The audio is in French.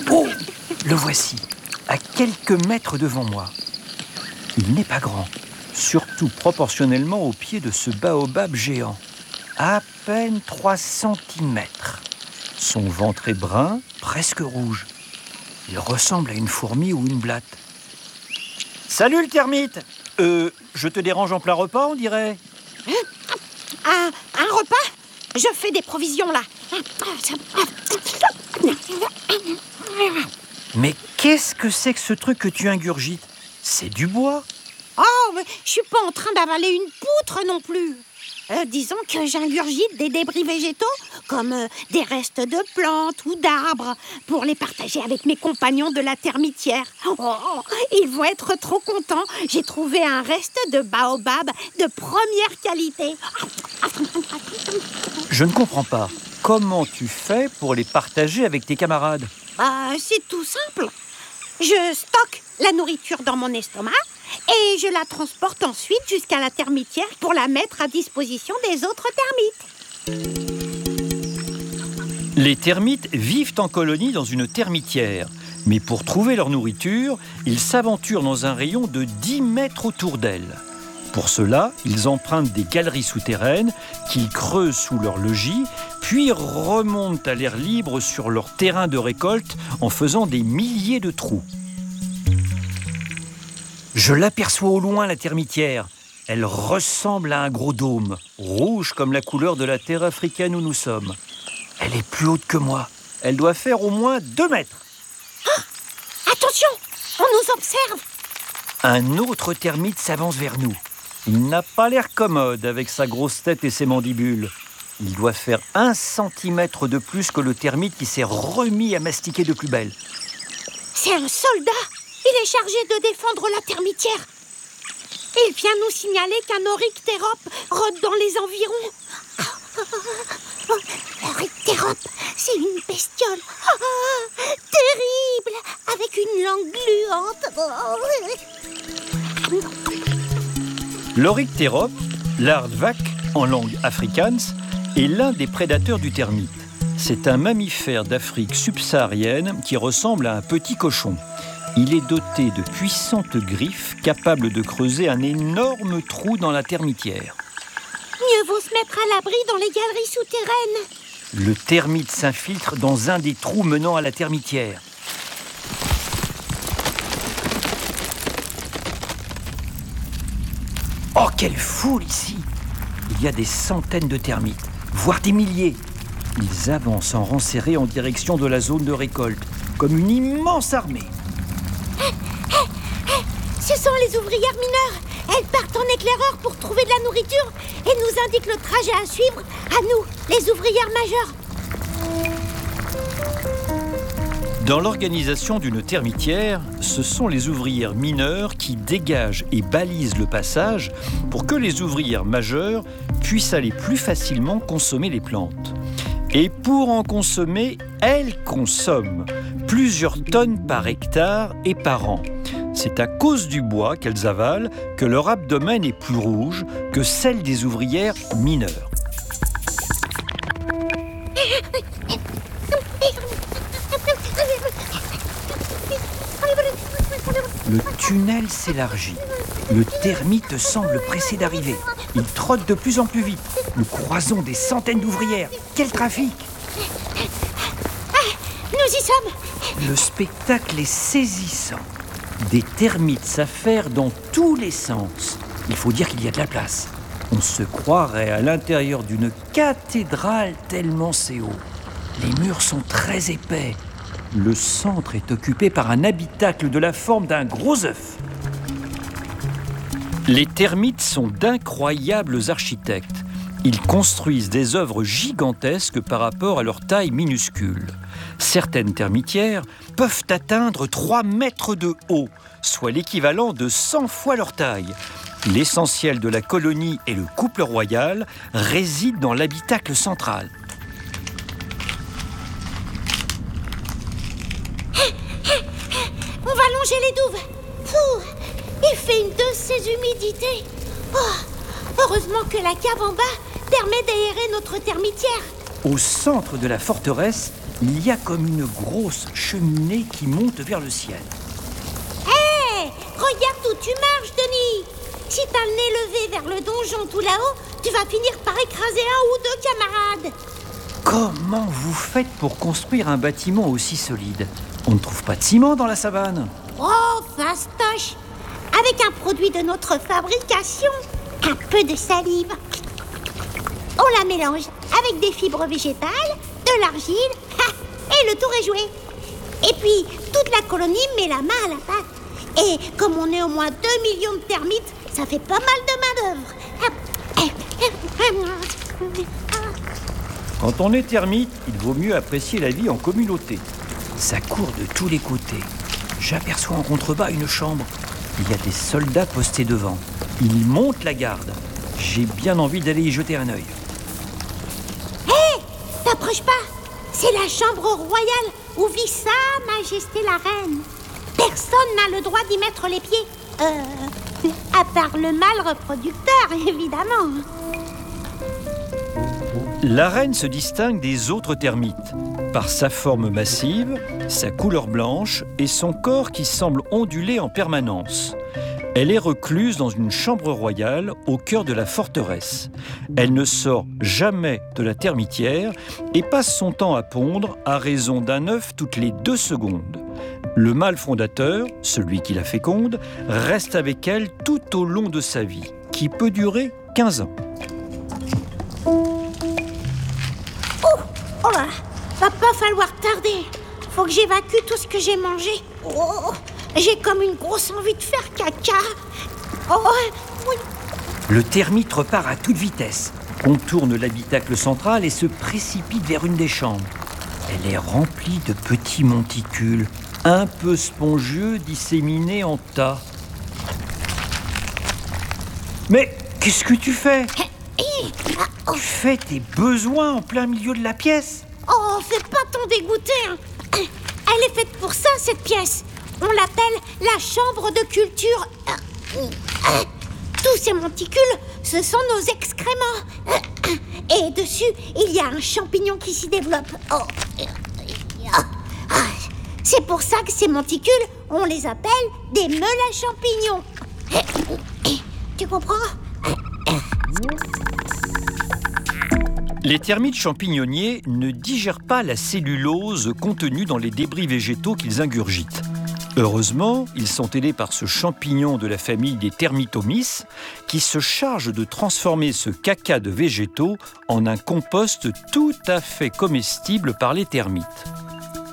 Oh, le voici, à quelques mètres devant moi. Il n'est pas grand, surtout proportionnellement au pied de ce baobab géant. À peine 3 centimètres. Son ventre est brun, presque rouge. Il ressemble à une fourmi ou une blatte. Salut le termite! Je te dérange en plein repas, on dirait? Un repas? Je fais des provisions, là. Mais qu'est-ce que c'est que ce truc que tu ingurgites? C'est du bois? Oh, mais je suis pas en train d'avaler une poutre non plus. Disons que j'ingurgite des débris végétaux, comme des restes de plantes ou d'arbres, pour les partager avec mes compagnons de la termitière. Oh, ils vont être trop contents. J'ai trouvé un reste de baobab de première qualité. Je ne comprends pas. Comment tu fais pour les partager avec tes camarades? C'est tout simple. Je stocke la nourriture dans mon estomac et je la transporte ensuite jusqu'à la termitière pour la mettre à disposition des autres termites. Les termites vivent en colonie dans une termitière. Mais pour trouver leur nourriture, ils s'aventurent dans un rayon de 10 mètres autour d'elles. Pour cela, ils empruntent des galeries souterraines qu'ils creusent sous leur logis, puis remontent à l'air libre sur leur terrain de récolte en faisant des milliers de trous. Je l'aperçois au loin, la termitière. Elle ressemble à un gros dôme, rouge comme la couleur de la terre africaine où nous sommes. Elle est plus haute que moi. Elle doit faire au moins 2 mètres. Attention, on nous observe. Un autre termite s'avance vers nous. Il n'a pas l'air commode avec sa grosse tête et ses mandibules. Il doit faire 1 centimètre de plus que le termite qui s'est remis à mastiquer de plus belle. C'est un soldat. Il est chargé de défendre la termitière. Il vient nous signaler qu'un oryctérope rôde dans les environs. L'oryctérope, c'est une bestiole terrible, avec une langue gluante. L'oryctérope, l'Aardvark en langue afrikaans, est l'un des prédateurs du termite. C'est un mammifère d'Afrique subsaharienne qui ressemble à un petit cochon. Il est doté de puissantes griffes capables de creuser un énorme trou dans la termitière. Mieux vaut se mettre à l'abri dans les galeries souterraines. Le termite s'infiltre dans un des trous menant à la termitière. Oh, quelle foule ici! Il y a des centaines de termites, voire des milliers. Ils avancent en rang serré en direction de la zone de récolte, comme une immense armée. Ce sont les ouvrières mineures. Elles partent en éclaireur pour trouver de la nourriture et nous indiquent le trajet à suivre à nous, les ouvrières majeures. Dans l'organisation d'une termitière, ce sont les ouvrières mineures qui dégagent et balisent le passage pour que les ouvrières majeures puissent aller plus facilement consommer les plantes. Et pour en consommer, elles consomment plusieurs tonnes par hectare et par an. C'est à cause du bois qu'elles avalent que leur abdomen est plus rouge que celle des ouvrières mineures. Le tunnel s'élargit. Le termite semble pressé d'arriver. Il trotte de plus en plus vite. Nous croisons des centaines d'ouvrières. Quel trafic! Nous y sommes. Le spectacle est saisissant. Des termites s'affairent dans tous les sens. Il faut dire qu'il y a de la place. On se croirait à l'intérieur d'une cathédrale tellement c'est haut. Les murs sont très épais. Le centre est occupé par un habitacle de la forme d'un gros œuf. Les termites sont d'incroyables architectes. Ils construisent des œuvres gigantesques par rapport à leur taille minuscule. Certaines termitières peuvent atteindre 3 mètres de haut, soit l'équivalent de 100 fois leur taille. L'essentiel de la colonie et le couple royal résident dans l'habitacle central. On va longer les douves. Il fait une de ces humidités. Heureusement que la cave en bas permet d'aérer notre termitière. Au centre de la forteresse, il y a comme une grosse cheminée qui monte vers le ciel. Hé, regarde où tu marches, Denis. Si t'as le nez levé vers le donjon tout là-haut, tu vas finir par écraser un ou deux camarades. Comment vous faites pour construire un bâtiment aussi solide? On ne trouve pas de ciment dans la savane. Oh, fastoche. Avec un produit de notre fabrication, un peu de salive. On la mélange avec des fibres végétales, de l'argile, et le tour est joué. Et puis, toute la colonie met la main à la pâte. Et comme on est au moins 2 millions de termites, ça fait pas mal de main-d'œuvre. Quand on est termite, il vaut mieux apprécier la vie en communauté. Ça court de tous les côtés. J'aperçois en contrebas une chambre. Il y a des soldats postés devant. Ils montent la garde. J'ai bien envie d'aller y jeter un œil. Hé, t'approches pas. C'est la chambre royale où vit Sa Majesté la Reine. Personne n'a le droit d'y mettre les pieds. À part le mâle reproducteur, évidemment. La reine se distingue des autres termites par sa forme massive, sa couleur blanche et son corps qui semble onduler en permanence. Elle est recluse dans une chambre royale au cœur de la forteresse. Elle ne sort jamais de la termitière et passe son temps à pondre à raison d'un œuf toutes les 2 secondes. Le mâle fondateur, celui qui la féconde, reste avec elle tout au long de sa vie, qui peut durer 15 ans. Oh là, va pas falloir tarder. Faut que j'évacue tout ce que j'ai mangé. Oh, j'ai comme une grosse envie de faire caca. Oh, oui. Le termite repart à toute vitesse, contourne l'habitacle central et se précipite vers une des chambres. Elle est remplie de petits monticules, un peu spongieux, disséminés en tas. Mais qu'est-ce que tu fais ? Tu fais tes besoins en plein milieu de la pièce. Oh, fais pas ton dégoûté. Elle est faite pour ça, cette pièce. On l'appelle la chambre de culture. Tous ces monticules, ce sont nos excréments. Et dessus, il y a un champignon qui s'y développe. C'est pour ça que ces monticules, on les appelle des meules à champignons. Tu comprends ? Les termites champignonniers ne digèrent pas la cellulose contenue dans les débris végétaux qu'ils ingurgitent. Heureusement, ils sont aidés par ce champignon de la famille des Termitomys qui se charge de transformer ce caca de végétaux en un compost tout à fait comestible par les termites.